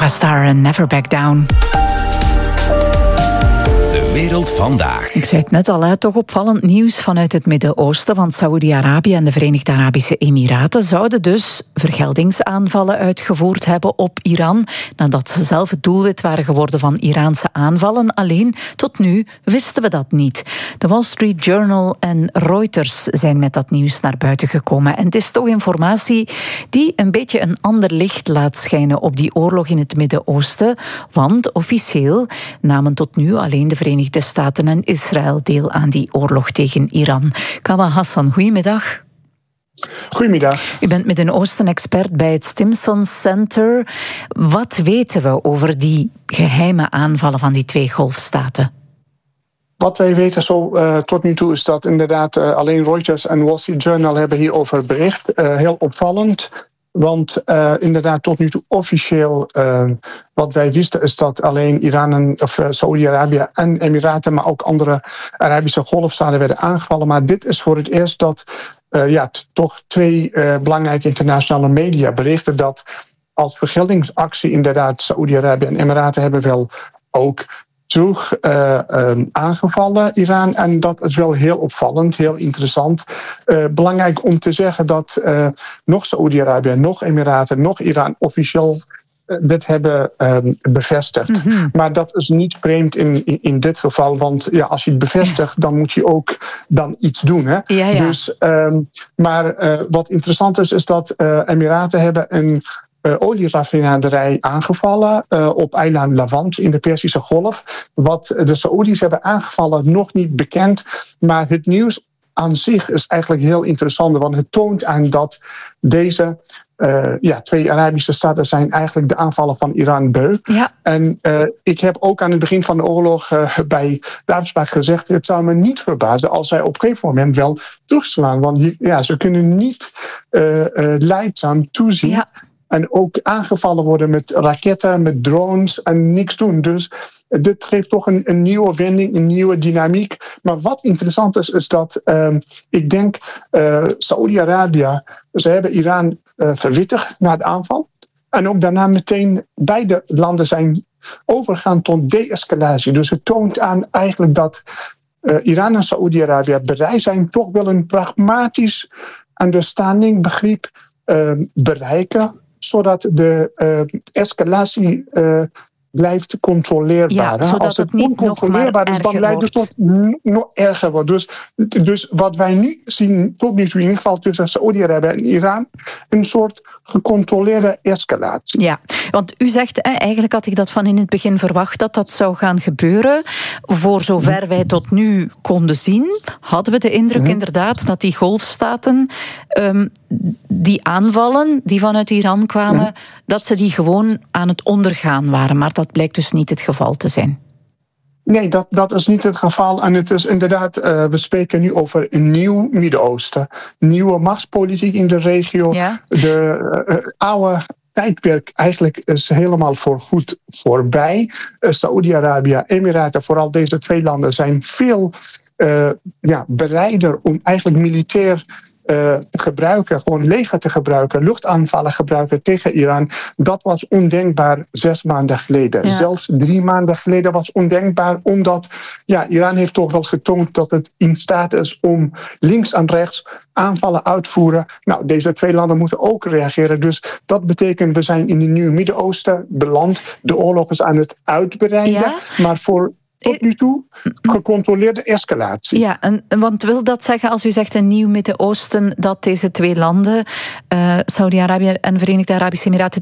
Nova Star en Never Back Down. De wereld vandaag. Ik zei het net al, toch opvallend nieuws vanuit het Midden-Oosten, want Saoedi-Arabië en de Verenigde Arabische Emiraten zouden dus vergeldingsaanvallen uitgevoerd hebben op Iran, nadat ze zelf het doelwit waren geworden van Iraanse aanvallen. Alleen, tot nu wisten we dat niet. De Wall Street Journal en Reuters zijn met dat nieuws naar buiten gekomen. En het is toch informatie die een beetje een ander licht laat schijnen op die oorlog in het Midden-Oosten, want officieel namen tot nu alleen de Verenigde Staten en Israël deel aan die oorlog tegen Iran. Kawa Hassan, goedemiddag. Goedemiddag. U bent Midden-Oosten-expert bij het Stimson Center. Wat weten we over die geheime aanvallen van die twee golfstaten? Wat wij weten tot nu toe is dat inderdaad alleen Reuters en Wall Street Journal hebben hierover bericht. Heel opvallend. Want inderdaad, tot nu toe officieel, wat wij wisten is dat alleen Iran of Saoedi-Arabië en Emiraten, maar ook andere Arabische golfstaten werden aangevallen. Maar dit is voor het eerst dat toch twee belangrijke internationale media berichten dat als vergeldingsactie inderdaad Saoedi-Arabië en Emiraten hebben wel ook terug aangevallen, Iran. En dat is wel heel opvallend, heel interessant. Belangrijk om te zeggen dat nog Saoedi-Arabië, nog Emiraten, nog Iran officieel dit hebben bevestigd. Mm-hmm. Maar dat is niet vreemd in dit geval, want ja, als je het bevestigt, dan moet je ook dan iets doen. Hè? Ja. Dus, maar wat interessant is dat Emiraten hebben een olieraffinaderij aangevallen op eiland Lavant in de Perzische Golf. Wat de Saoedi's hebben aangevallen, nog niet bekend. Maar het nieuws aan zich is eigenlijk heel interessant, want het toont aan dat deze twee Arabische staten zijn eigenlijk de aanvallen van Iran beu. Ja. En ik heb ook aan het begin van de oorlog bij de afspraak gezegd, het zou me niet verbazen als zij op een gegeven moment wel terugslaan. Want ze kunnen niet leidzaam toezien. Ja. En ook aangevallen worden met raketten, met drones en niks doen. Dus dit geeft toch een nieuwe wending, een nieuwe dynamiek. Maar wat interessant is dat ik denk Saoedi-Arabië, ze hebben Iran verwittigd na de aanval. En ook daarna meteen beide landen zijn overgegaan tot de-escalatie. Dus het toont aan eigenlijk dat Iran en Saoedi-Arabië bereid zijn toch wel een pragmatisch understanding, begrip bereiken, zodat de escalatie blijft controleerbaar. Ja, zodat als het niet oncontroleerbaar is, dan leidt het tot nog erger wordt. Dus wat wij nu zien, tot nu toe in ieder geval tussen Saoedi-Arabië en Iran, een soort gecontroleerde escalatie. Ja, want u zegt, eigenlijk had ik dat van in het begin verwacht dat dat zou gaan gebeuren. Voor zover wij tot nu konden zien, hadden we de indruk inderdaad dat die golfstaten die aanvallen die vanuit Iran kwamen, dat ze die gewoon aan het ondergaan waren. Maar dat blijkt dus niet het geval te zijn. Nee, dat is niet het geval. En het is inderdaad, we spreken nu over een nieuw Midden-Oosten. Nieuwe machtspolitiek in de regio. Ja. De oude tijdperk eigenlijk is helemaal voorgoed voorbij. Saoedi-Arabië, Emiraten, vooral deze twee landen zijn veel bereider om eigenlijk militair te gebruiken, gewoon leger te gebruiken, luchtaanvallen gebruiken tegen Iran. Dat was ondenkbaar 6 maanden geleden. Ja. Zelfs 3 maanden geleden was ondenkbaar, omdat Iran heeft toch wel getoond dat het in staat is om links en rechts aanvallen uitvoeren. Nou, deze twee landen moeten ook reageren. Dus dat betekent, we zijn in een nieuw Midden-Oosten beland. De oorlog is aan het uitbreiden, maar voor tot nu toe gecontroleerde escalatie. Ja, want wil dat zeggen, als u zegt een nieuw Midden-Oosten, dat deze twee landen, Saudi-Arabië en Verenigde Arabische Emiraten,